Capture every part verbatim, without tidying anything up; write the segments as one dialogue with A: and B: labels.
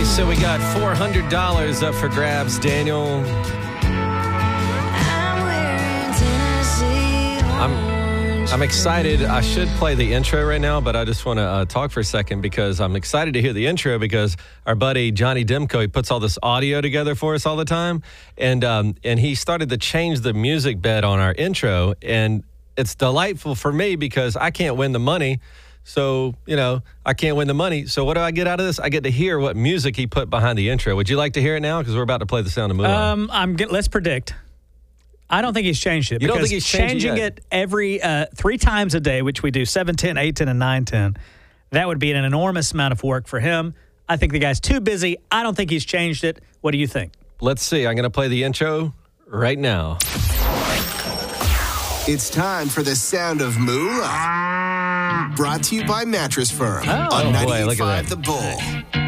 A: So we got four hundred dollars up for grabs, Daniel. I'm I'm excited. I should play the intro right now, but I just want to uh, talk for a second because I'm excited to hear the intro because our buddy Johnny Demko, he puts all this audio together for us all the time, and um, and he started to change the music bed on our intro, and it's delightful for me because I can't win the money. So, you know, I can't win the money. So what do I get out of this? I get to hear what music he put behind the intro. Would you like to hear it now? Because we're about to play the sound of Mulan.
B: Um, I'm get, let's predict. I don't think he's changed it.
A: You don't
B: because
A: think he's changed
B: changing
A: it,
B: it every uh, three times a day, which we do seven ten, eight ten, and nine ten. That would be an enormous amount of work for him. I think the guy's too busy. I don't think he's changed it. What do you think?
A: Let's see. I'm going to play the intro right now.
C: It's time for the sound of Moolah. Brought to you by Mattress Firm
B: Oh.
C: on
A: Oh, boy,
C: ninety-eight
A: look
C: point
A: at
C: five The Bull.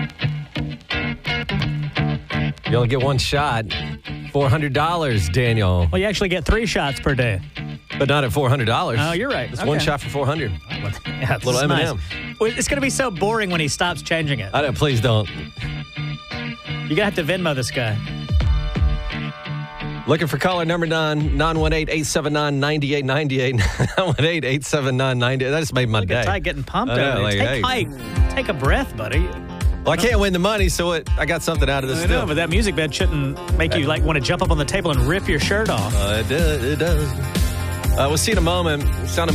A: You only get one shot. four hundred dollars, Daniel.
B: Well, you actually get three shots per day.
A: But not at four hundred dollars.
B: Oh, you're right.
A: It's
B: Okay.
A: one shot for four hundred dollars.
B: Yeah, this
A: Little
B: is
A: Eminem.
B: nice. Well, it's going to be so boring when he stops changing it.
A: I don't, please don't.
B: You're going to have to Venmo this guy.
A: Looking for caller number nine, nine one eight, eight seven nine, nine eight nine eight, nine one eight, eight seven nine, nine eight nine eight. That just made my
B: Look
A: day.
B: at Ty getting pumped
A: I know,
B: over there.
A: like,
B: Take,
A: hey.
B: Ty, take a breath, buddy.
A: Well, I can't win the money, so it, I got something out of this
B: I
A: still.
B: know, but that music bed shouldn't make you like want to jump up on the table and rip your shirt off.
A: Uh, it does. It does. Uh, we'll see in a moment. Sound of